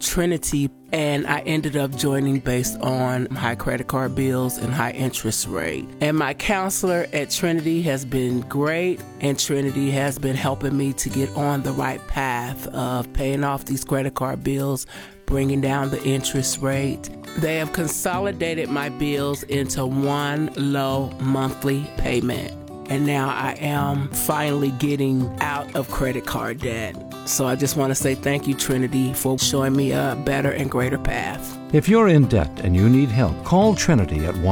Trinity, and I ended up joining based on high credit card bills and high interest rate. And my counselor at Trinity has been great, and Trinity has been helping me to get on the right path of paying off these credit card bills, bringing down the interest rate. They have consolidated my bills into one low monthly payment. And now I am finally getting out of credit card debt. So I just want to say thank you, Trinity, for showing me a better and greater path. If you're in debt and you need help, call Trinity at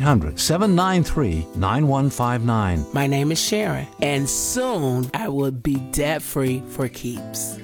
1-800-793-9159. My name is Sharon, and soon I will be debt-free for keeps.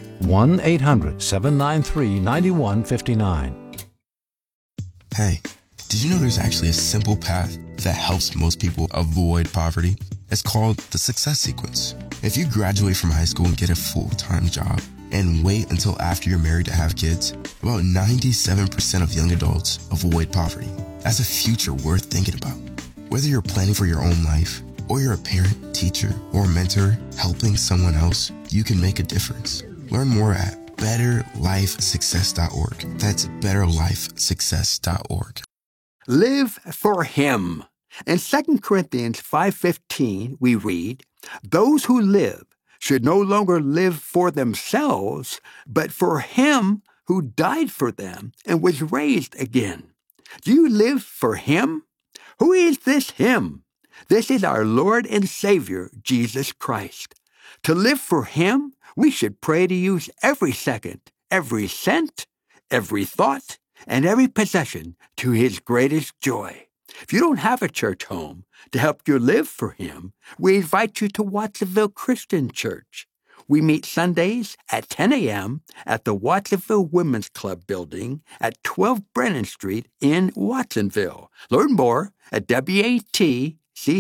1-800-793-9159. Hey, did you know there's actually a simple path that helps most people avoid poverty? It's called the Success Sequence. If you graduate from high school and get a full-time job and wait until after you're married to have kids, about 97% of young adults avoid poverty. That's a future worth thinking about. Whether you're planning for your own life, or you're a parent, teacher, or mentor helping someone else, you can make a difference. Learn more at betterlifesuccess.org. That's betterlifesuccess.org. Live for Him. In 2 Corinthians 5:15, we read, "Those who live should no longer live for themselves, but for Him who died for them and was raised again." Do you live for Him? Who is this Him? This is our Lord and Savior, Jesus Christ. To live for Him, we should pray to use every second, every cent, every thought, and every possession to His greatest joy. If you don't have a church home to help you live for Him, we invite you to Watsonville Christian Church. We meet Sundays at 10 a.m. at the Watsonville Women's Club building at 12 Brennan Street in Watsonville. Learn more at watcc.org.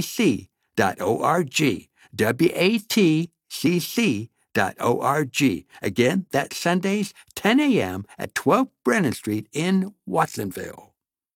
watcc.org. Again, that's Sundays, 10 a.m. at 12 Brennan Street in Watsonville.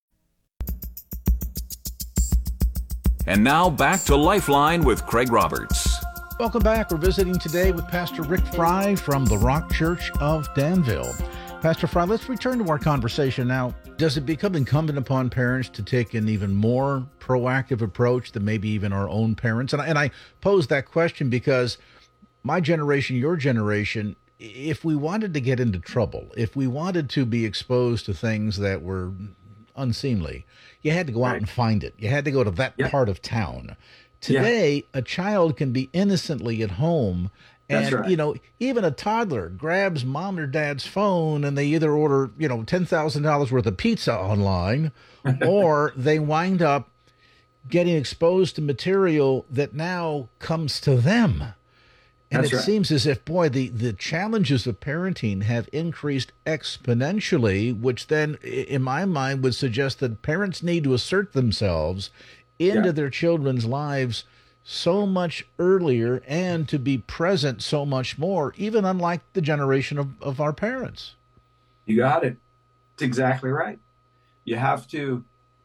And now back to Lifeline with Craig Roberts. Welcome back. We're visiting today with Pastor Rick Fry from the Rock Church of Danville. Pastor Fry, let's return to our conversation now. Does it become incumbent upon parents to take an even more proactive approach than maybe even our own parents? And I pose that question because my generation, your generation, if we wanted to get into trouble, if we wanted to be exposed to things that were unseemly, you had to go out and find it. You had to go to that part of town. Today, a child can be innocently at home, and even a toddler grabs mom or dad's phone and they either order, $10,000 worth of pizza online, or they wind up getting exposed to material that now comes to them. And it seems as if, boy, the challenges of parenting have increased exponentially, which then, in my mind, would suggest that parents need to assert themselves into their children's lives so much earlier and to be present so much more, even unlike the generation of our parents. You got it. It's exactly right. You have to,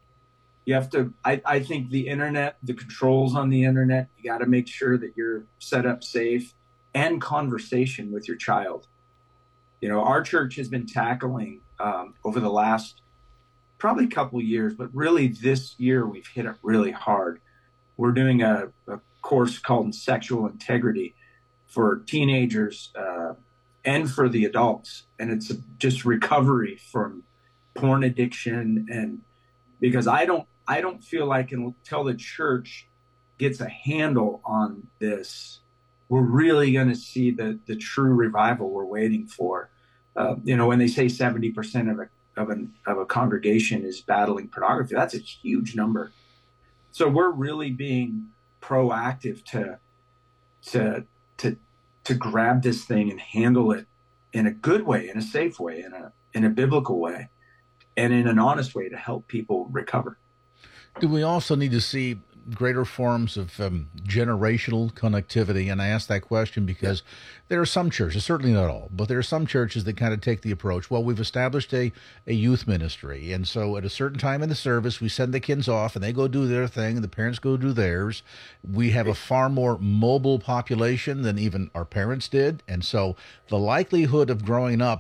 I think the internet, the controls on the internet, you got to make sure that you're set up safe, and conversation with your child. Our church has been tackling over the last probably couple years, but really this year we've hit it really hard. We're doing a course called Sexual Integrity for teenagers and for the adults. And it's just recovery from porn addiction. And because I don't feel like until the church gets a handle on this, we're really going to see the true revival we're waiting for. When they say 70% of a congregation is battling pornography, that's a huge number. So we're really being proactive to grab this thing and handle it in a good way, in a safe way, in a biblical way, and in an honest way to help people recover. Do we also need to see greater forms of generational connectivity? And I ask that question because there are some churches, certainly not all, but there are some churches that kind of take the approach, well, we've established a youth ministry, and so at a certain time in the service, we send the kids off, and they go do their thing, and the parents go do theirs. We have a far more mobile population than even our parents did, and so the likelihood of growing up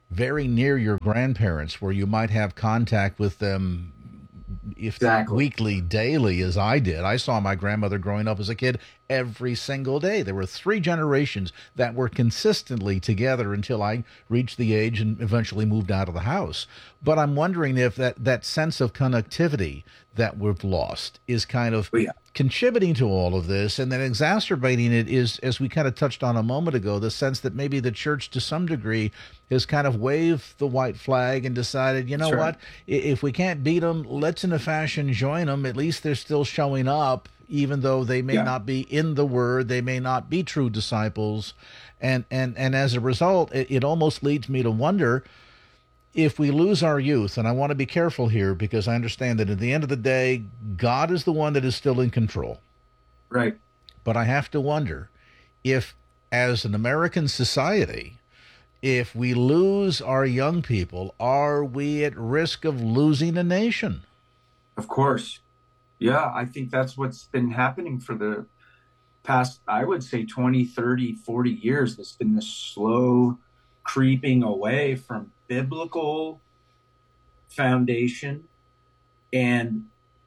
very near your grandparents, where you might have contact with them, if Exactly. weekly, daily, as I did. I saw my grandmother growing up as a kid every single day. There were 3 generations that were consistently together until I reached the age and eventually moved out of the house. But I'm wondering if that sense of connectivity that we've lost is kind of contributing to all of this, and then exacerbating it is, as we kind of touched on a moment ago, the sense that maybe the church to some degree has kind of waved the white flag and decided, you know what, if we can't beat them, let's in a fashion join them. At least they're still showing up, even though they may not be in the word, they may not be true disciples. And as a result, it almost leads me to wonder if we lose our youth, and I want to be careful here because I understand that at the end of the day, God is the one that is still in control. Right. But I have to wonder if, as an American society, if we lose our young people, are we at risk of losing a nation? Of course. Yeah, I think that's what's been happening for the past, I would say 20, 30, 40 years. There's been this slow creeping away from biblical foundation. And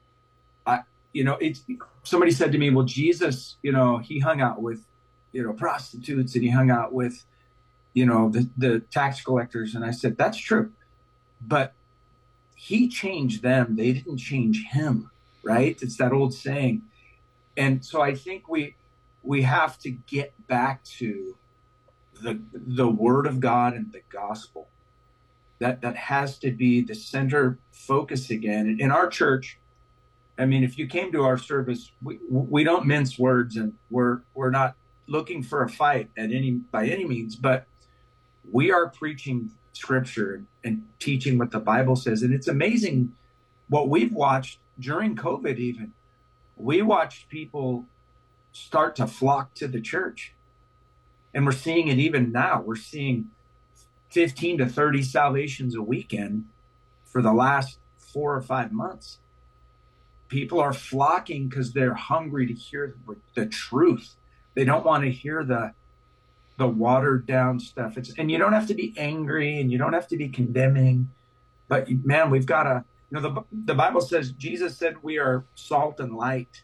somebody said to me, well, Jesus, he hung out with, prostitutes, and he hung out with, the tax collectors. And I said, that's true. But he changed them. They didn't change him, right? It's that old saying. And so I think we have to get back to the word of God and the gospel. That has to be the center focus again. In our church, I mean, if you came to our service, we don't mince words, and we're not looking for a fight by any means, but we are preaching scripture and teaching what the Bible says. And it's amazing what we've watched during COVID. Even we watched people start to flock to the church, and we're seeing it even now. We're seeing 15 to 30 salvations a weekend for the last 4 or 5 months. People are flocking because they're hungry to hear the truth. They don't want to hear the watered down stuff. And you don't have to be angry, and you don't have to be condemning, but man, we've got to, the Bible says, Jesus said we are salt and light.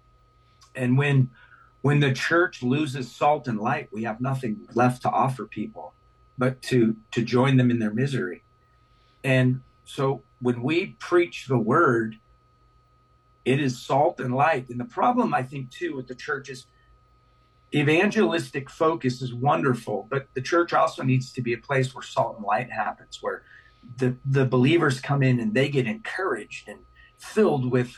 And when the church loses salt and light, we have nothing left to offer people but to join them in their misery. And so when we preach the word, it is salt and light. And the problem, I think, too, with the church is evangelistic focus is wonderful, but the church also needs to be a place where salt and light happens, where the believers come in and they get encouraged and filled with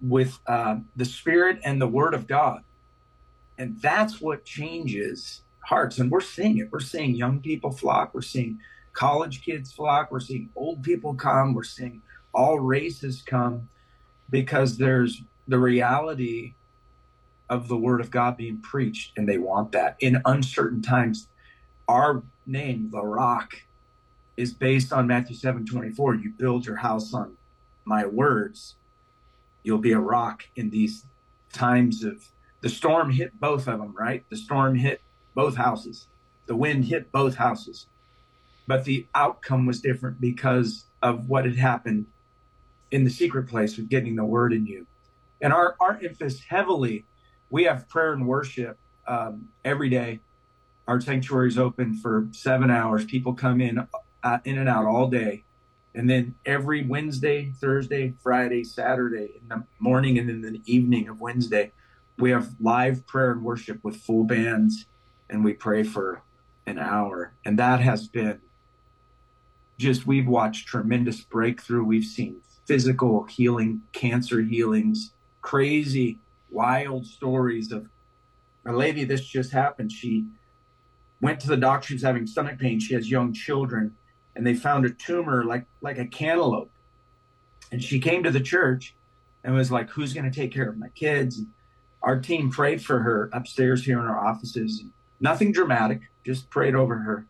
the Spirit and the Word of God. And that's what changes hearts. And we're seeing it. We're seeing young people flock. We're seeing college kids flock. We're seeing old people come. We're seeing all races come, because there's the reality of the word of God being preached, and they want that. In uncertain times, our name, The Rock, is based on Matthew 7:24. You build your house on my words, you'll be a rock in these times of, the storm hit both of them, right? The storm hit both houses. The wind hit both houses. But the outcome was different because of what had happened in the secret place with getting the word in you. And our emphasis heavily, we have prayer and worship every day. Our sanctuary is open for 7 hours. People come in and out all day. And then every Wednesday, Thursday, Friday, Saturday, in the morning and in the evening of Wednesday, we have live prayer and worship with full bands, and we pray for an hour. And that has been we've watched tremendous breakthrough. We've seen physical healing, cancer healings, crazy, wild stories of a lady. This just happened. She went to the doctor. She was having stomach pain. She has young children, and they found a tumor like a cantaloupe. And she came to the church and was like, who's going to take care of my kids? And our team prayed for her upstairs here in our offices. Nothing dramatic, just prayed over her.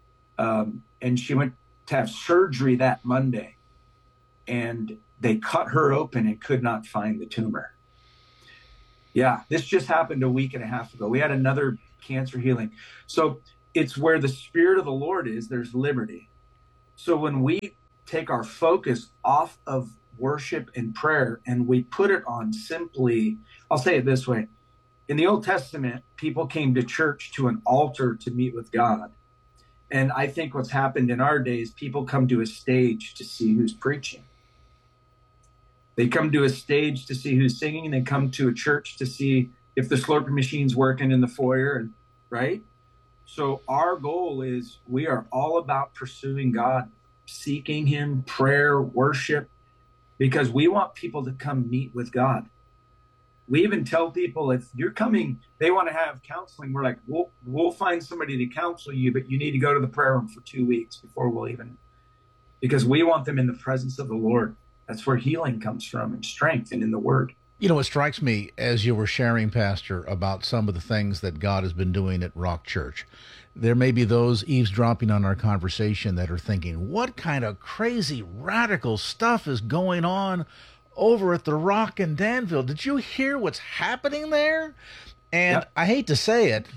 And she went to have surgery that Monday, and they cut her open and could not find the tumor. Yeah, this just happened a week and a half ago. We had another cancer healing. So it's where the Spirit of the Lord is, there's liberty. So when we take our focus off of worship and prayer and we put it on simply, I'll say it this way. In the Old Testament, people came to church to an altar to meet with God. And I think what's happened in our days, people come to a stage to see who's preaching. They come to a stage to see who's singing. They come to a church to see if the Slurpee machine's working in the foyer, and right? So our goal is we are all about pursuing God, seeking him, prayer, worship, because we want people to come meet with God. We even tell people if you're coming, they want to have counseling. We're like, we'll find somebody to counsel you, but you need to go to the prayer room for 2 weeks before because we want them in the presence of the Lord. That's where healing comes from, and strength, and in the Word. You know, it strikes me as you were sharing, Pastor, about some of the things that God has been doing at Rock Church. There may be those eavesdropping on our conversation that are thinking, what kind of crazy, radical stuff is going on over at the Rock in Danville? Did you hear what's happening there? And Yep. I hate to say it,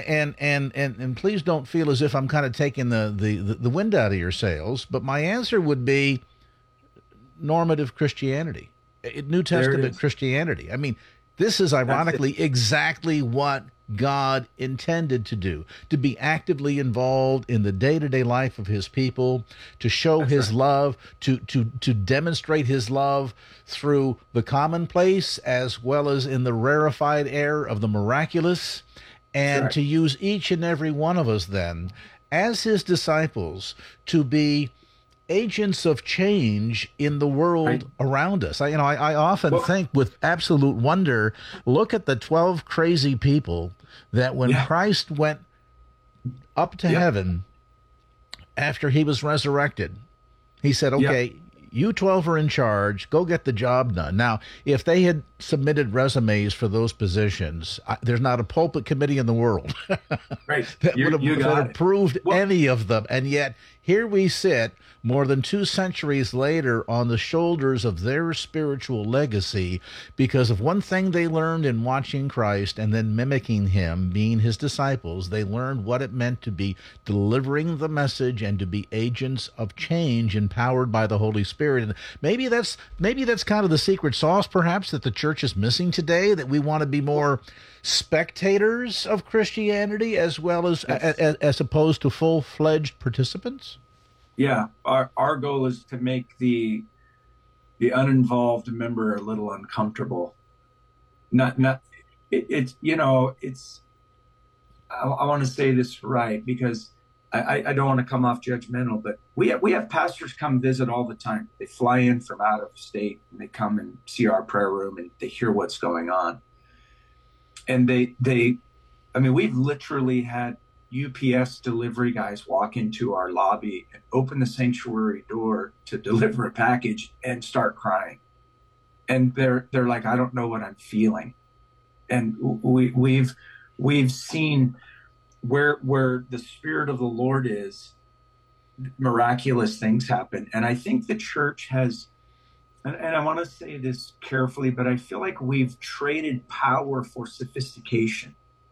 and please don't feel as if I'm kind of taking the wind out of your sails, but my answer would be normative Christianity, New Testament Christianity. I mean, this is ironically exactly what God intended to do, to be actively involved in the day-to-day life of his people, to show his love, to demonstrate his love through the commonplace as well as in the rarefied air of the miraculous, and to use each and every one of us then as his disciples to be agents of change in the world around us. I often think with absolute wonder, look at the 12 crazy people that when Christ went up to heaven after he was resurrected, he said, okay, you 12 are in charge, go get the job done. Now, if they had submitted resumes for those positions, there's not a pulpit committee in the world that would have approved any of them. And yet here we sit more than 2 centuries later on the shoulders of their spiritual legacy because of one thing they learned in watching Christ and then mimicking him, being his disciples. They learned what it meant to be delivering the message and to be agents of change empowered by the Holy Spirit. And maybe that's kind of the secret sauce, perhaps, that the church is missing today, that we want to be more spectators of Christianity as well as opposed to full-fledged participants. Yeah, our goal is to make the uninvolved member a little uncomfortable. It's I want to say this right because I don't want to come off judgmental, but we have pastors come visit all the time. They fly in from out of state and they come and see our prayer room and they hear what's going on. And we've literally had UPS delivery guys walk into our lobby and open the sanctuary door to deliver a package and start crying. And they're like, I don't know what I'm feeling. And we've seen where the Spirit of the Lord is, miraculous things happen. And I think the church has, and I want to say this carefully, but I feel like we've traded power for sophistication.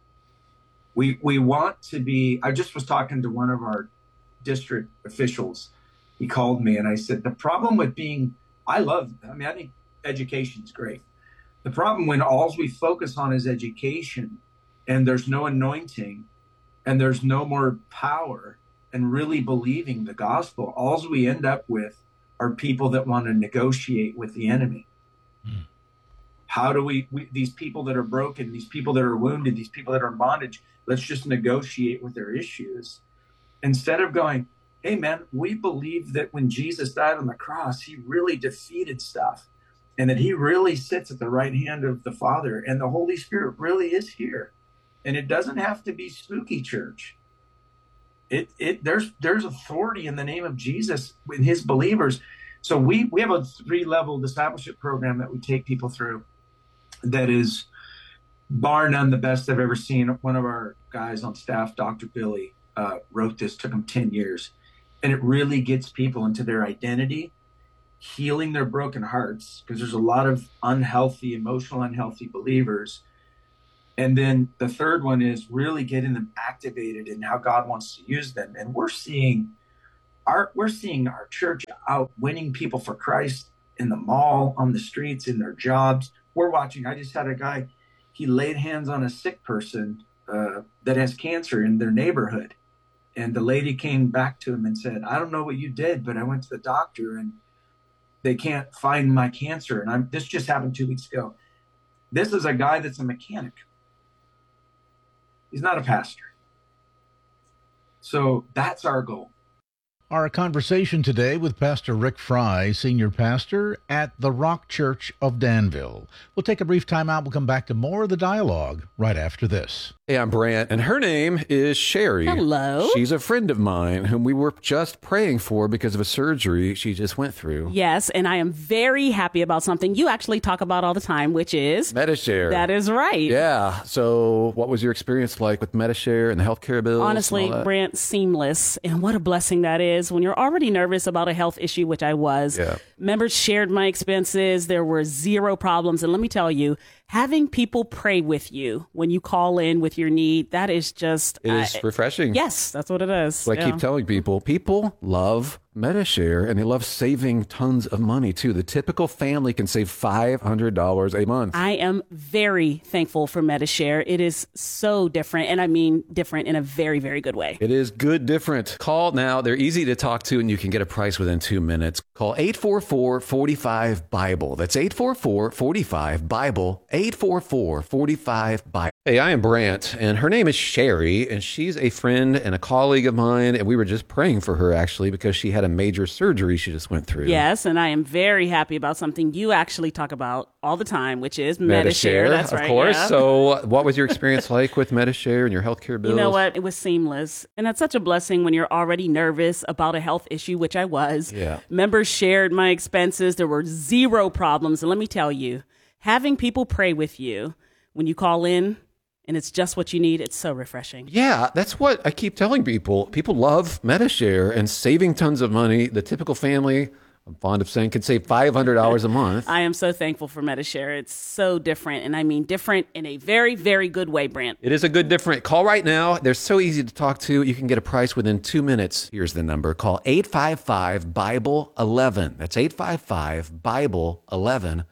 We want to be, I just was talking to one of our district officials. He called me and I said, the problem with I think education's great. The problem when all we focus on is education and there's no anointing and there's no more power and really believing the gospel, all we end up with are people that want to negotiate with the enemy. How do we these people that are broken, these people that are wounded, these people that are in bondage, let's just negotiate with their issues instead of going, hey man, we believe that when Jesus died on the cross, he really defeated stuff and that he really sits at the right hand of the Father and the Holy Spirit really is here. And it doesn't have to be spooky church. There's authority in the name of Jesus in his believers. So we have a 3-level discipleship program that we take people through that is bar none the best I've ever seen. One of our guys on staff, Dr. Billy, wrote this, took him 10 years. And it really gets people into their identity, healing their broken hearts, because there's a lot of emotional unhealthy believers. And then the third one is really getting them activated in how God wants to use them. And we're seeing we're seeing our church out winning people for Christ in the mall, on the streets, in their jobs. We're watching. I just had a guy, he laid hands on a sick person that has cancer in their neighborhood. And the lady came back to him and said, I don't know what you did, but I went to the doctor and they can't find my cancer. And this just happened 2 weeks ago. This is a guy that's a mechanic. He's not a pastor. So that's our goal. Our conversation today with Pastor Rick Fry, senior pastor at the Rock Church of Danville. We'll take a brief time out. We'll come back to more of the dialogue right after this. Hey, I'm Brant, and her name is Sherry. Hello. She's a friend of mine whom we were just praying for because of a surgery she just went through. Yes, and I am very happy about something you actually talk about all the time, which is Medi-Share. That is right. Yeah. So what was your experience like with Medi-Share and the healthcare bills? Honestly, Brant, seamless. And what a blessing that is when you're already nervous about a health issue, which I was. Yeah. Members shared my expenses. There were zero problems. And let me tell you, having people pray with you when you call in with your need, that is just... It is refreshing. Yes, that's what it is. What I keep telling people, people love Medi-Share, and they love saving tons of money, too. The typical family can save $500 a month. I am very thankful for Medi-Share. It is so different, and I mean different in a very, very good way. It is good different. Call now. They're easy to talk to, and you can get a price within 2 minutes. Call 844-45-BIBLE. That's 844-45-BIBLE. 844-45-BIBLE. Hey, I am Brant, and her name is Sherry, and she's a friend and a colleague of mine, and we were just praying for her, actually, because she had a major surgery she just went through. Yes, and I am very happy about something you actually talk about all the time, which is Medi-Share. That's right. Of course. Yeah. So what was your experience like with Medi-Share and your healthcare bills? You know what? It was seamless. And that's such a blessing when you're already nervous about a health issue, which I was. Yeah. Members shared my expenses. There were zero problems. And let me tell you, having people pray with you when you call in, and it's just what you need, it's so refreshing. Yeah, that's what I keep telling people. People love Medi-Share and saving tons of money. The typical family, I'm fond of saying, can save $500 a month. I am so thankful for Medi-Share. It's so different, and I mean different in a very, very good way, Brant. It is a good different. Call right now. They're so easy to talk to. You can get a price within 2 minutes. Here's the number. Call 855-BIBLE-11. That's 855-BIBLE-11.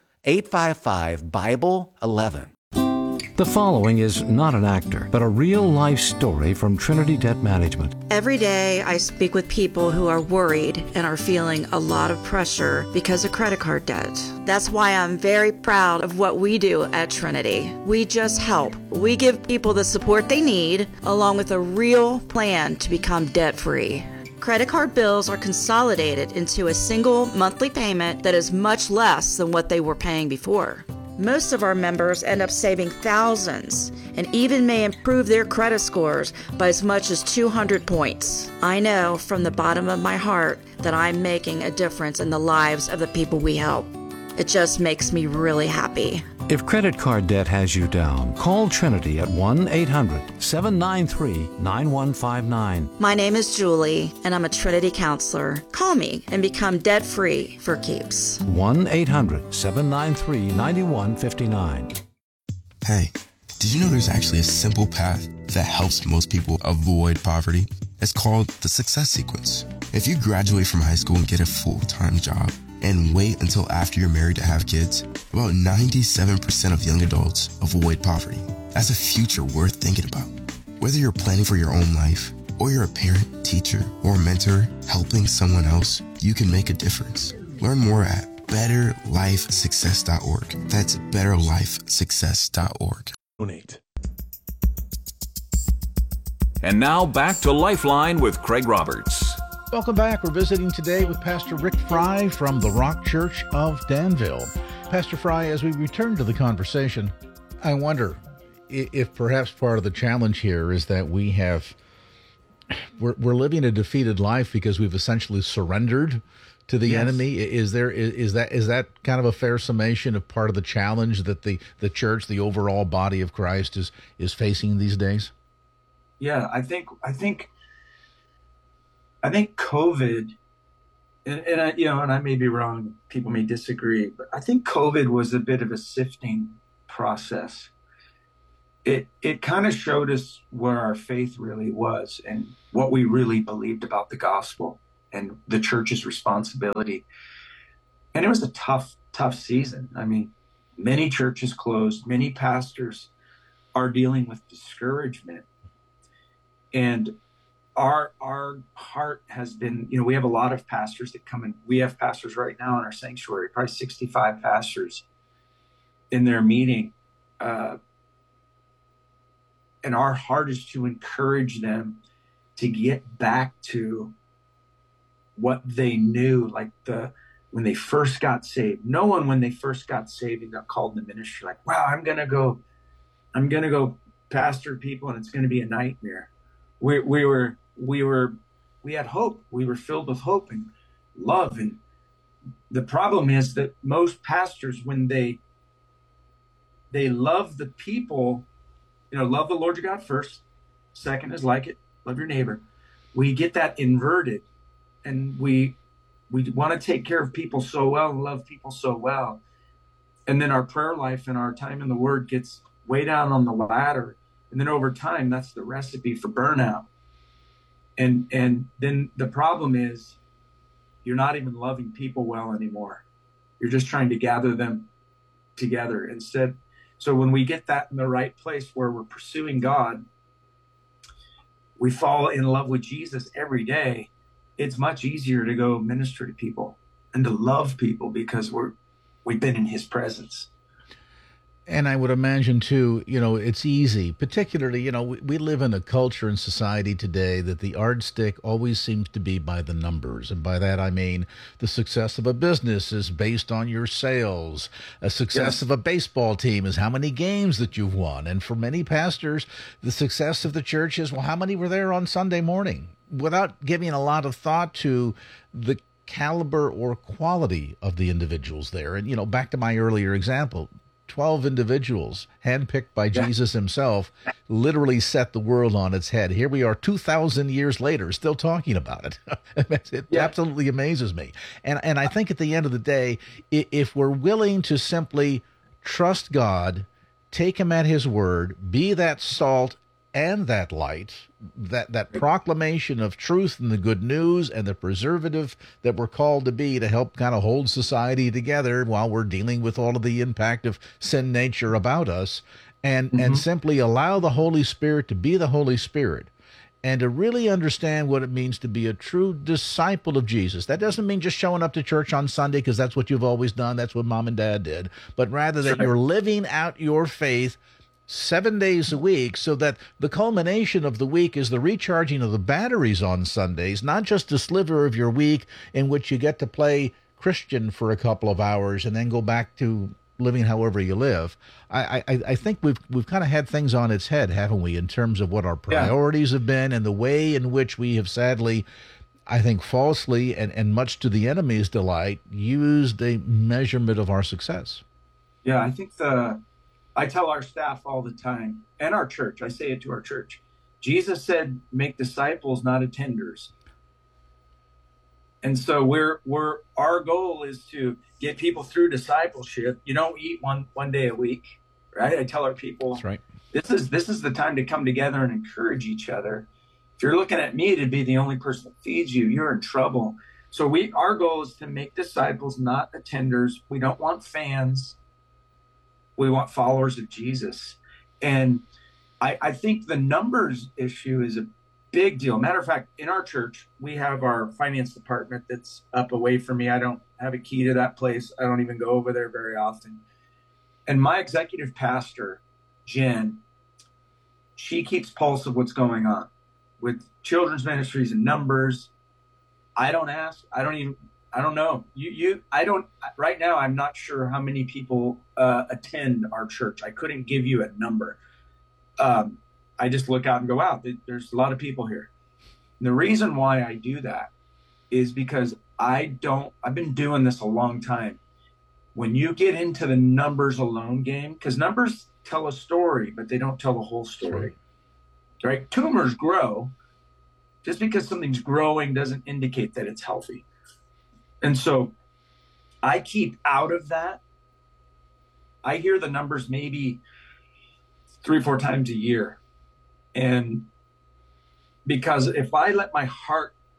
855-BIBLE-11. The following is not an actor, but a real-life story from Trinity Debt Management. Every day I speak with people who are worried and are feeling a lot of pressure because of credit card debt. That's why I'm very proud of what we do at Trinity. We just help. We give people the support they need, along with a real plan to become debt-free. Credit card bills are consolidated into a single monthly payment that is much less than what they were paying before. Most of our members end up saving thousands and even may improve their credit scores by as much as 200 points. I know from the bottom of my heart that I'm making a difference in the lives of the people we help. It just makes me really happy. If credit card debt has you down, call Trinity at 1-800-793-9159. My name is Julie, and I'm a Trinity counselor. Call me and become debt-free for keeps. 1-800-793-9159. Hey, did you know there's actually a simple path that helps most people avoid poverty? It's called the Success Sequence. If you graduate from high school and get a full-time job, and wait until after you're married to have kids, about 97% of young adults avoid poverty. That's a future worth thinking about. Whether you're planning for your own life, or you're a parent, teacher, or mentor helping someone else, you can make a difference. Learn more at betterlifesuccess.org. That's betterlifesuccess.org. Donate. And now back to Lifeline with Craig Roberts. Welcome back. We're visiting today with Pastor Rick Fry from the Rock Church of Danville. Pastor Fry, as we return to the conversation, I wonder if perhaps part of the challenge here is that we're living a defeated life because we've essentially surrendered to the enemy. Is that kind of a fair summation of part of the challenge that the church, the overall body of Christ, is facing these days? Yeah, I think COVID, and I may be wrong, people may disagree, but I think COVID was a bit of a sifting process. It kind of showed us where our faith really was and what we really believed about the gospel. and the church's responsibility. And it was a tough season. I mean, many churches closed, many pastors are dealing with discouragement. And our heart has been, we have a lot of pastors that come in. We have pastors right now in our sanctuary, probably 65 pastors in their meeting. And our heart is to encourage them to get back to what they knew, like when they first got saved. No one, when they first got saved and got called in the ministry, like, wow, I'm gonna go pastor people, and it's gonna be a nightmare. We had hope. We were filled with hope and love. And the problem is that most pastors, when they love the people, love the Lord your God first. Second is like it, love your neighbor. We get that inverted, and we want to take care of people so well and love people so well. And then our prayer life and our time in the Word gets way down on the ladder. And then over time, that's the recipe for burnout. And then the problem is you're not even loving people well anymore. You're just trying to gather them together instead. So when we get that in the right place where we're pursuing God, we fall in love with Jesus every day. It's much easier to go minister to people and to love people because we've been in his presence. And I would imagine, too, it's easy, particularly, we live in a culture and society today that the yardstick always seems to be by the numbers. And by that, I mean the success of a business is based on your sales. A success of a baseball team is how many games that you've won. And for many pastors, the success of the church is, well, how many were there on Sunday morning? Without giving a lot of thought to the caliber or quality of the individuals there. And, back to my earlier example, 12 individuals handpicked by Jesus himself literally set the world on its head. Here we are 2,000 years later still talking about it. It absolutely amazes me. And I think at the end of the day, if we're willing to simply trust God, take him at his word, be that salt and that light, that proclamation of truth and the good news and the preservative that we're called to be to help kind of hold society together while we're dealing with all of the impact of sin nature about us, and simply allow the Holy Spirit to be the Holy Spirit and to really understand what it means to be a true disciple of Jesus. That doesn't mean just showing up to church on Sunday because that's what you've always done, that's what mom and dad did, but rather that you're living out your faith 7 days a week, so that the culmination of the week is the recharging of the batteries on Sundays, not just a sliver of your week in which you get to play Christian for a couple of hours and then go back to living however you live. I think we've kind of had things on its head, haven't we, in terms of what our priorities have been and the way in which we have sadly, I think falsely and much to the enemy's delight, used a measurement of our success. Yeah, I think I tell our staff all the time, and our church, I say it to our church, Jesus said, make disciples, not attenders. And so our goal is to get people through discipleship. You don't eat one day a week, right? I tell our people, that's right. This is the time to come together and encourage each other. If you're looking at me to be the only person that feeds you, you're in trouble. So our goal is to make disciples, not attenders. We don't want fans. We want followers of Jesus. And I think the numbers issue is a big deal. Matter of fact, in our church, we have our finance department that's up away from me. I don't have a key to that place. I don't even go over there very often. And my executive pastor, Jen, she keeps pulse of what's going on with children's ministries and numbers. I don't ask. I don't know. Right now, I'm not sure how many people attend our church. I couldn't give you a number. I just look out and go, wow, there's a lot of people here. And the reason why I do that is because I've been doing this a long time. When you get into the numbers alone game, because numbers tell a story, but they don't tell the whole story, right? Tumors grow. Just because something's growing doesn't indicate that it's healthy. And so I keep out of that. I hear the numbers maybe 3 or 4 times a year. And because if I let my heart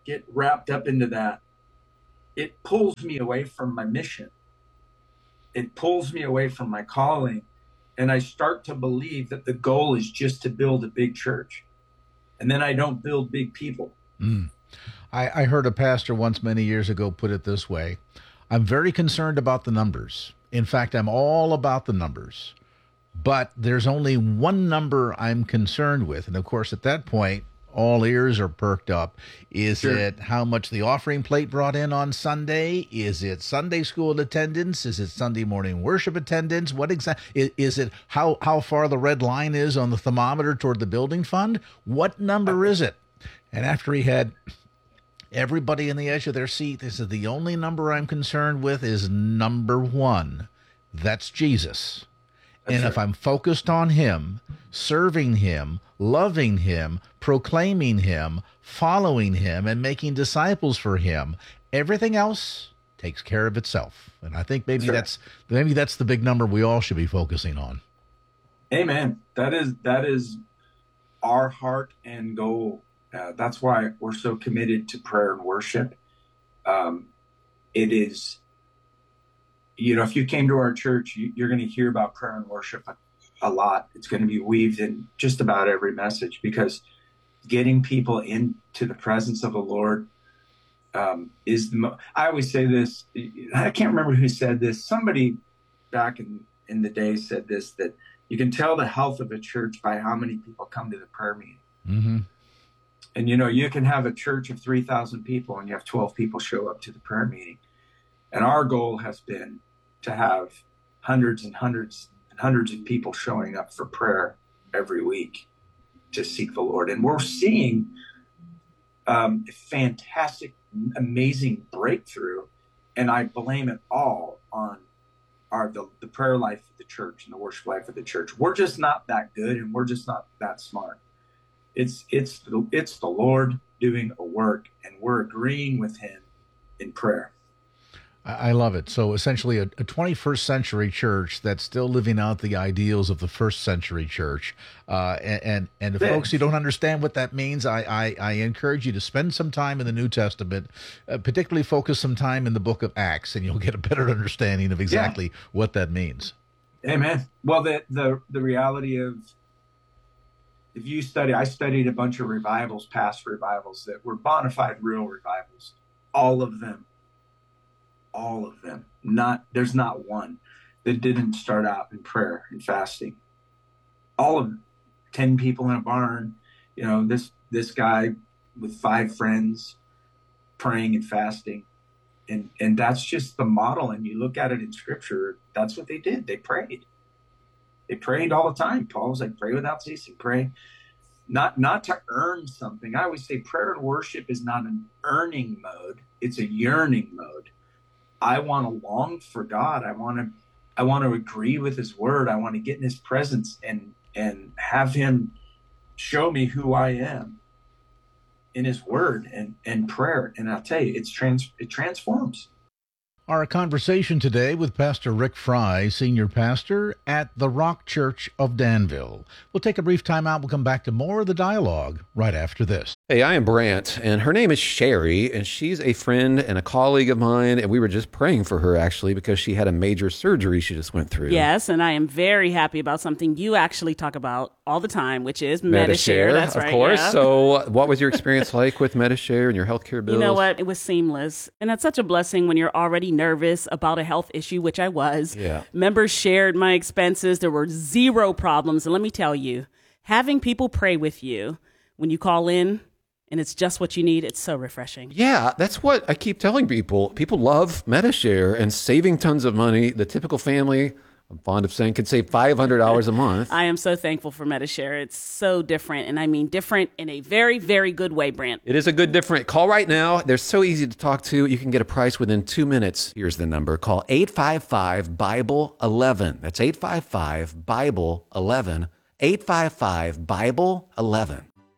get wrapped up into that, it pulls me away from my mission. It pulls me away from my calling. And I start to believe that the goal is just to build a big church. And then I don't build big people. I heard a pastor once many years ago put it this way: I'm very concerned about the numbers. In fact, I'm all about the numbers. But there's only one number I'm concerned with. And of course, at that point, all ears are perked up. Is Sure. it how much the offering plate brought in on Sunday? Is it Sunday school attendance? Is it Sunday morning worship attendance? What exactly is it? How far the red line is on the thermometer toward the building fund? What number is it? And after he had everybody in the edge of their seat, they said, the only number I'm concerned with is number one. That's Jesus. And if I'm focused on him, serving him, loving him, proclaiming him, following him, and making disciples for him, everything else takes care of itself. And I think maybe that's the big number we all should be focusing on. Amen. That is our heart and goal. That's why we're so committed to prayer and worship. It is, if you came to our church, you're going to hear about prayer and worship a lot. It's going to be weaved in just about every message, because getting people into the presence of the Lord is I always say this. I can't remember who said this. Somebody back in the day said this, that you can tell the health of a church by how many people come to the prayer meeting. Mm-hmm. And, you can have a church of 3,000 people and you have 12 people show up to the prayer meeting. And our goal has been to have hundreds and hundreds and hundreds of people showing up for prayer every week to seek the Lord. And we're seeing fantastic, amazing breakthrough. And I blame it all on the prayer life of the church and the worship life of the church. We're just not that good, and we're just not that smart. It's the Lord doing a work, and we're agreeing with him in prayer. I love it. So essentially a 21st century church that's still living out the ideals of the first century church. And the folks who don't understand what that means, I encourage you to spend some time in the New Testament, particularly focus some time in the book of Acts, and you'll get a better understanding of exactly what that means. Amen. Well, the reality of, if you I studied a bunch of revivals, past revivals that were bona fide real revivals, all of them. There's not one that didn't start out in prayer and fasting. All of them. 10 people in a barn, this guy with 5 friends praying and fasting. And that's just the model. And you look at it in scripture, that's what they did. They prayed. They prayed all the time. Paul was like, pray without ceasing. Pray not to earn something. I always say prayer and worship is not an earning mode. It's a yearning mode. I want to long for God. I want to agree with his word. I want to get in his presence and have him show me who I am in his word and prayer. And I'll tell you, it transforms. Our conversation today with Pastor Rick Fry, Senior Pastor at the Rock Church of Danville. We'll take a brief time out. We'll come back to more of the dialogue right after this. Hey, I am Brant, and her name is Sherry, and she's a friend and a colleague of mine, and we were just praying for her, actually, because she had a major surgery she just went through. Yes, and I am very happy about something you actually talk about all the time, which is Medi-Share. That's right. Of course. Yeah. So what was your experience like with Medi-Share and your healthcare bills? You know what? It was seamless. And that's such a blessing when you're already nervous about a health issue, which I was. Yeah. Members shared my expenses. There were 0 problems. And let me tell you, having people pray with you when you call in, and it's just what you need, it's so refreshing. Yeah, that's what I keep telling people. People love Medi-Share and saving tons of money. The typical family, I'm fond of saying, could save $500 a month. I am so thankful for Medi-Share. It's so different, and I mean different in a very, very good way, Brant. It is a good different. Call right now. They're so easy to talk to. You can get a price within 2 minutes. Here's the number. Call 855-BIBLE-11. That's 855-BIBLE-11. 855-BIBLE-11.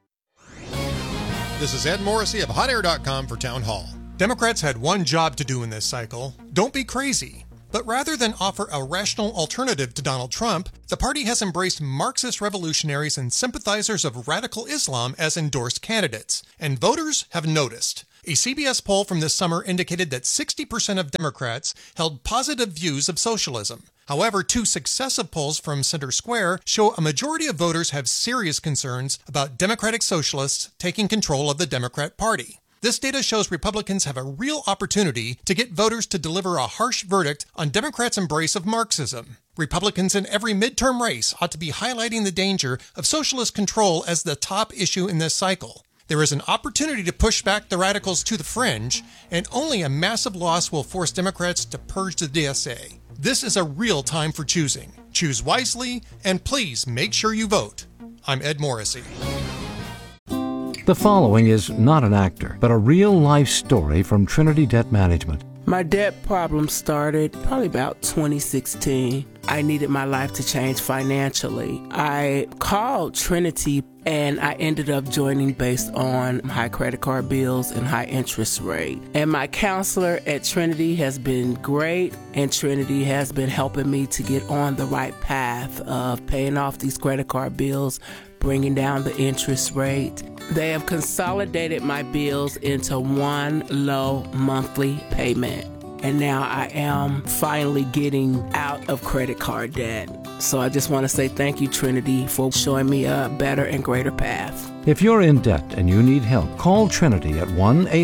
This is Ed Morrissey of HotAir.com for Town Hall. Democrats had one job to do in this cycle. Don't be crazy. But rather than offer a rational alternative to Donald Trump, the party has embraced Marxist revolutionaries and sympathizers of radical Islam as endorsed candidates. And voters have noticed. A CBS poll from this summer indicated that 60% of Democrats held positive views of socialism. However, 2 successive polls from Center Square show a majority of voters have serious concerns about Democratic Socialists taking control of the Democrat Party. This data shows Republicans have a real opportunity to get voters to deliver a harsh verdict on Democrats' embrace of Marxism. Republicans in every midterm race ought to be highlighting the danger of socialist control as the top issue in this cycle. There is an opportunity to push back the radicals to the fringe, and only a massive loss will force Democrats to purge the DSA. This is a real time for choosing. Choose wisely, and please make sure you vote. I'm Ed Morrissey. The following is not an actor, but a real-life story from Trinity Debt Management. My debt problem started probably about 2016. I needed my life to change financially. I called Trinity and I ended up joining based on high credit card bills and high interest rate. And my counselor at Trinity has been great, and Trinity has been helping me to get on the right path of paying off these credit card bills, bringing down the interest rate. They have consolidated my bills into one low monthly payment. And now I am finally getting out of credit card debt. So I just want to say thank you, Trinity, for showing me a better and greater path. If you're in debt and you need help, call Trinity at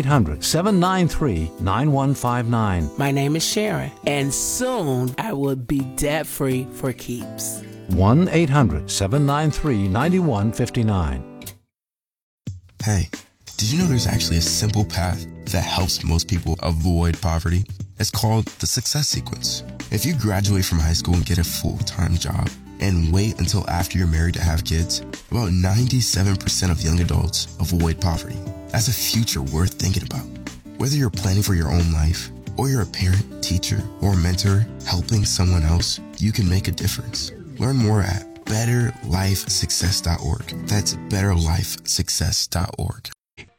1-800-793-9159. My name is Sharon, and soon I will be debt-free for keeps. 1-800-793-9159. Hey, did you know there's actually a simple path that helps most people avoid poverty? It's called the Success Sequence. If you graduate from high school and get a full-time job and wait until after you're married to have kids, about 97% of young adults avoid poverty. That's a future worth thinking about. Whether you're planning for your own life, or you're a parent, teacher, or mentor helping someone else, you can make a difference. Learn more at betterlifesuccess.org. That's betterlifesuccess.org.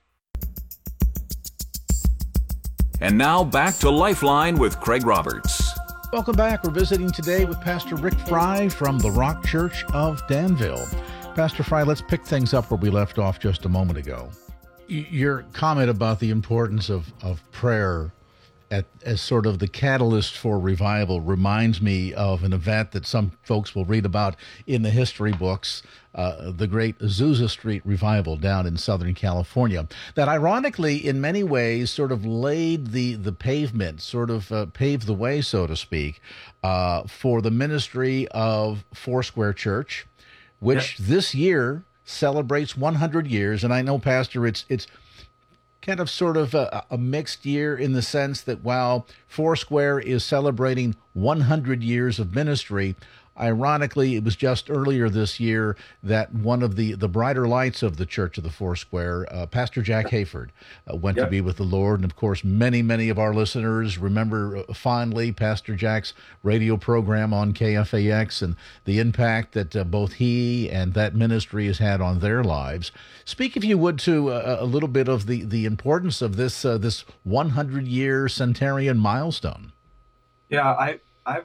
And now back to Lifeline with Craig Roberts. Welcome back. We're visiting today with Pastor Rick Fry from the Rock Church of Danville. Pastor Fry, let's pick things up where we left off just a moment ago. Your comment about the importance of prayer as sort of the catalyst for revival reminds me of an event that some folks will read about in the history books, the great Azusa Street revival down in Southern California, that ironically in many ways sort of laid the pavement, sort of paved the way, so to speak, for the ministry of Foursquare Church, which this year celebrates 100 years. And I know, Pastor, it's kind of sort of a mixed year in the sense that while Foursquare is celebrating 100 years of ministry, ironically, it was just earlier this year that one of the brighter lights of the Church of the Foursquare, Pastor Jack Hayford, went to be with the Lord. And of course, many of our listeners remember fondly Pastor Jack's radio program on KFAX and the impact that both he and that ministry has had on their lives. Speak, if you would, to a little bit of the importance of this 100-year centenarian milestone. Yeah,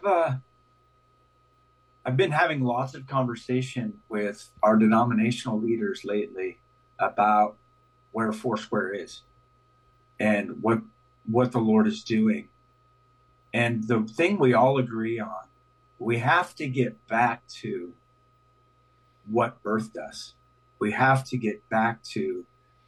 I've been having lots of conversation with our denominational leaders lately about where Foursquare is and what the Lord is doing. And the thing we all agree on, we have to get back to what birthed us. We have to get back to,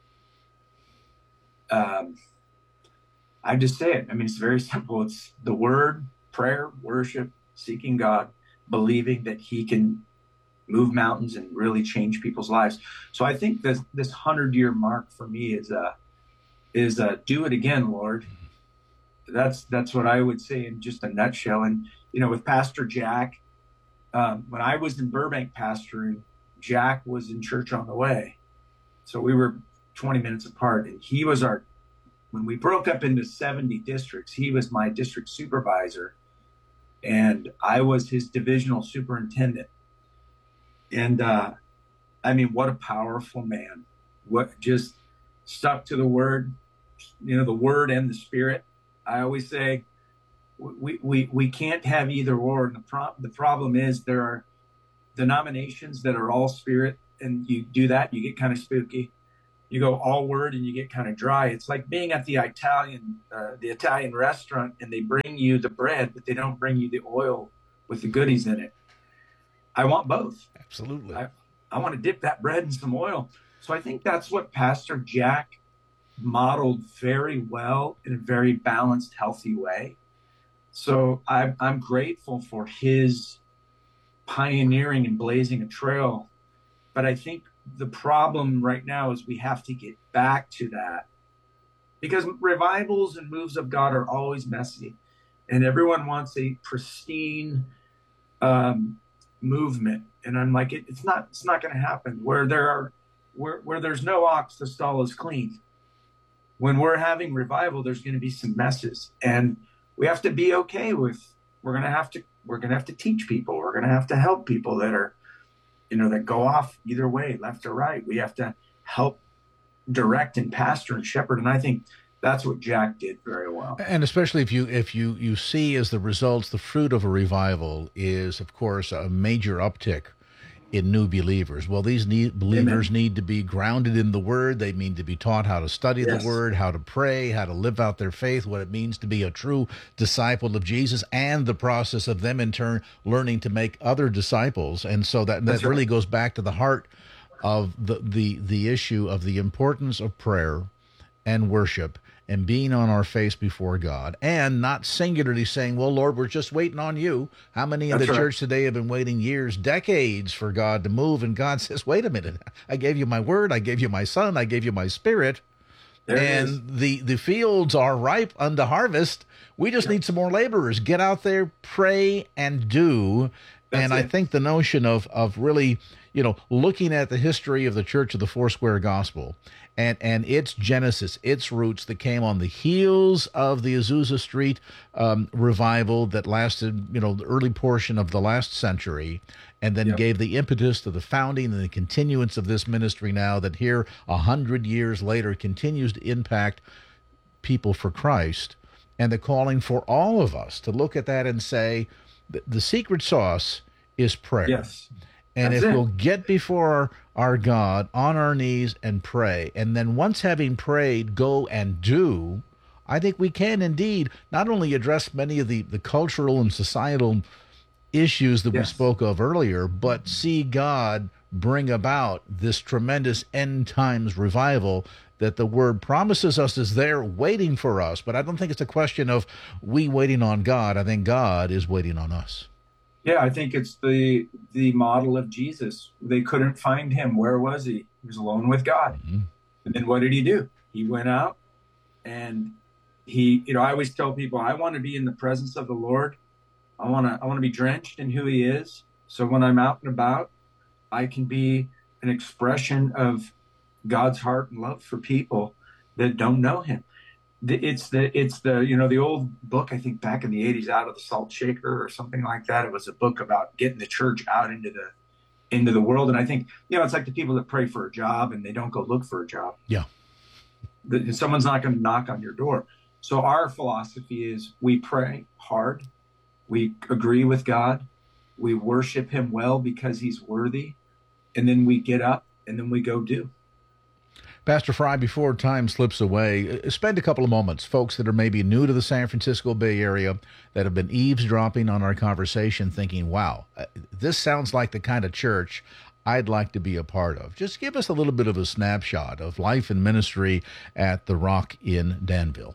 I just say it. I mean, it's very simple. It's the word, prayer, worship, seeking God, believing that he can move mountains and really change people's lives. So I think this 100-year mark for me is do it again, Lord. That's what I would say in just a nutshell. And, with Pastor Jack, when I was in Burbank pastoring, Jack was in Church on the Way. So we were 20 minutes apart, and he was when we broke up into 70 districts, he was my district supervisor, and I was his divisional superintendent. And what a powerful man. What just stuck to the word, the word and the spirit. I always say we can't have either or. And the problem is there are denominations that are all spirit, and you do that, you get kind of spooky. you go all word and you get kind of dry. It's like being at the Italian restaurant, and they bring you the bread, but they don't bring you the oil with the goodies in it. I want both. Absolutely. I want to dip that bread in some oil. So I think that's what Pastor Jack modeled very well in a very balanced, healthy way. So I'm grateful for his pioneering and blazing a trail. But I think the problem right now is we have to get back to that, because revivals and moves of God are always messy, and everyone wants a pristine movement. And I'm like, it's not going to happen. Where there's no ox, the stall is clean. When we're having revival, there's going to be some messes, and we have to be okay with. We're going to have to teach people. We're going to have to help people that are, that go off either way, left or right. We have to help direct and pastor and shepherd. And I think that's what Jack did very well. And especially if you see as the results, the fruit of a revival is, of course, a major uptick in new believers. Well, these believers Amen. need to be grounded in the Word. They need to be taught how to study Yes. the Word, how to pray, how to live out their faith, what it means to be a true disciple of Jesus, and the process of them in turn learning to make other disciples. And so that really goes back to the heart of the issue of the importance of prayer and worship and being on our face before God, and not singularly saying, well, Lord, we're just waiting on you. How many in the church today have been waiting years, decades for God to move? And God says, wait a minute, I gave you my word, I gave you my son, I gave you my spirit, and the fields are ripe unto harvest. We just need some more laborers. Get out there, pray, and do. I think the notion of really, looking at the history of the Church of the Foursquare Gospel and its genesis, its roots that came on the heels of the Azusa Street revival that lasted, the early portion of the last century, and then gave the impetus to the founding and the continuance of this ministry now that here 100 years later continues to impact people for Christ, and the calling for all of us to look at that and say, the secret sauce is prayer. Yes. And if we'll get before our God on our knees and pray, and then once having prayed, go and do, I think we can indeed not only address many of the cultural and societal issues that we spoke of earlier, but see God bring about this tremendous end times revival that the Word promises us is there waiting for us. But I don't think it's a question of we waiting on God. I think God is waiting on us. Yeah, I think it's the model of Jesus. They couldn't find him. Where was he? He was alone with God. Mm-hmm. And then what did he do? He went out and I always tell people, I want to be in the presence of the Lord. I want to be drenched in who he is. So when I'm out and about, I can be an expression of God's heart and love for people that don't know him. It's the old book, I think back in the 80s, Out of the Salt Shaker or something like that. It was a book about getting the church out into the world. And I think, it's like the people that pray for a job and they don't go look for a job. Yeah. Someone's not going to knock on your door. So our philosophy is we pray hard. We agree with God. We worship him well because he's worthy. And then we get up and then we go do. Pastor Fry, before time slips away, spend a couple of moments, folks that are maybe new to the San Francisco Bay Area that have been eavesdropping on our conversation thinking, wow, this sounds like the kind of church I'd like to be a part of. Just give us a little bit of a snapshot of life and ministry at The Rock in Danville.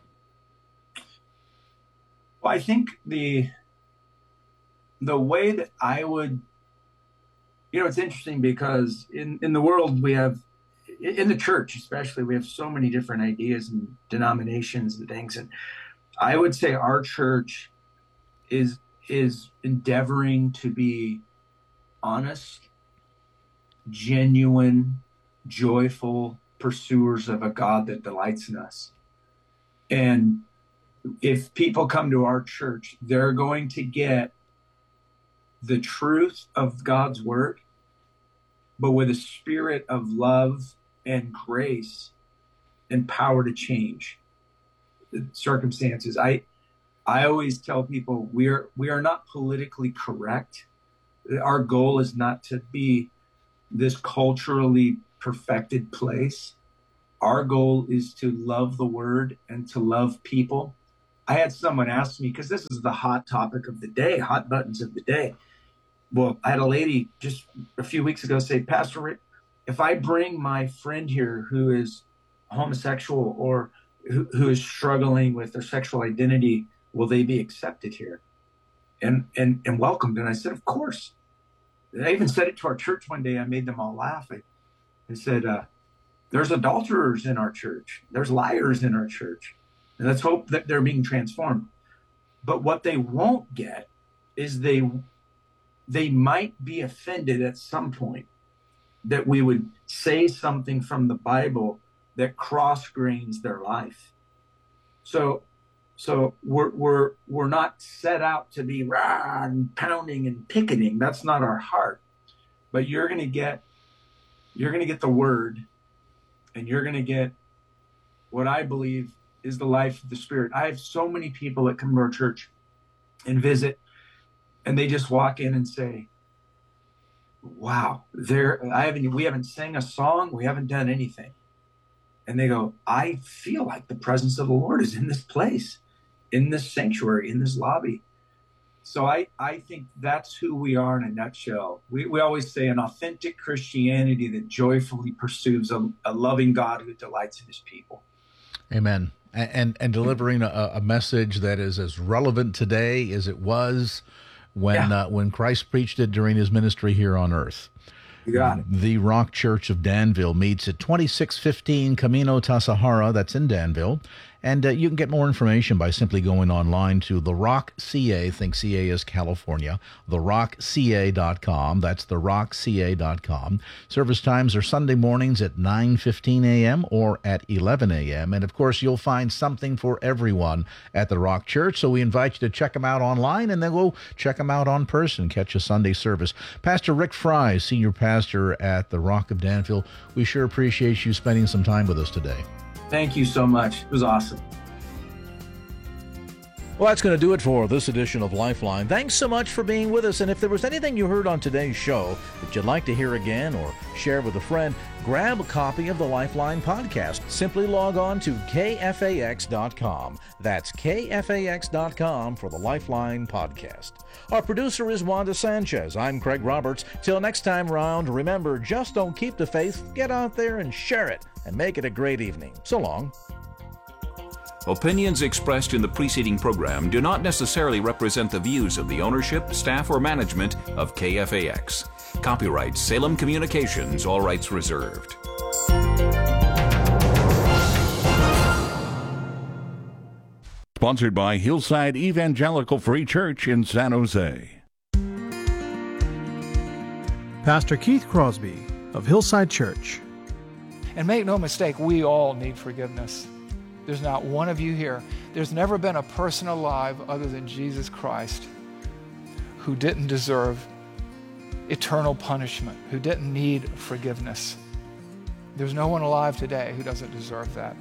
Well, I think the way that I would, it's interesting because in the world we have, in the church especially, we have so many different ideas and denominations and things. And I would say our church is endeavoring to be honest, genuine, joyful pursuers of a God that delights in us. And if people come to our church, they're going to get the truth of God's word, but with a spirit of love and grace and power to change the circumstances. I always tell people we are not politically correct. Our goal is not to be this culturally perfected place. our goal is to love the word and to love people. I had someone ask me, because this is the hot topic of the day, hot buttons of the day. Well, I had a lady just a few weeks ago say, Pastor Rick, if I bring my friend here who is homosexual or who is struggling with their sexual identity, will they be accepted here and welcomed? And I said, of course. And I even said it to our church one day. I made them all laugh. I said, there's adulterers in our church. There's liars in our church. And let's hope that they're being transformed. But what they won't get is they might be offended at some point that we would say something from the Bible that cross-grains their life. So we're not set out to be rah and pounding and picketing. That's not our heart. But you're going to get the word, and you're going to get what I believe is the life of the Spirit. I have so many people that come to our church and visit, and they just walk in and say, wow, we haven't sang a song, we haven't done anything. And they go, I feel like the presence of the Lord is in this place, in this sanctuary, in this lobby. So I think that's who we are in a nutshell. We always say an authentic Christianity that joyfully pursues a loving God who delights in his people. Amen. And delivering a message that is as relevant today as it was when Christ preached it during his ministry here on earth. You got it. The Rock Church of Danville meets at 2615 Camino Tasahara, that's in Danville. And you can get more information by simply going online to The Rock CA, think CA is California, therockca.com. That's therockca.com. Service times are Sunday mornings at 9:15 a.m. or at 11 a.m. And, of course, you'll find something for everyone at The Rock Church. So we invite you to check them out online and then go check them out on person, catch a Sunday service. Pastor Rick Fry, Senior Pastor at The Rock of Danville, we sure appreciate you spending some time with us today. Thank you so much. It was awesome. Well, that's going to do it for this edition of Lifeline. Thanks so much for being with us. And if there was anything you heard on today's show that you'd like to hear again or share with a friend, grab a copy of the Lifeline podcast. Simply log on to kfax.com. That's kfax.com for the Lifeline podcast. Our producer is Wanda Sanchez. I'm Craig Roberts. Till next time round, remember, just don't keep the faith. Get out there and share it and make it a great evening. So long. Opinions expressed in the preceding program do not necessarily represent the views of the ownership, staff, or management of KFAX. Copyright Salem Communications, all rights reserved. Sponsored by Hillside Evangelical Free Church in San Jose. Pastor Keith Crosby of Hillside Church. And make no mistake, we all need forgiveness. There's not one of you here. There's never been a person alive other than Jesus Christ who didn't deserve eternal punishment, who didn't need forgiveness. There's no one alive today who doesn't deserve that.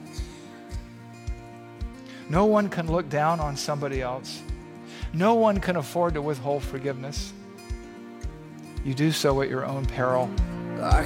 No one can look down on somebody else. No one can afford to withhold forgiveness. You do so at your own peril.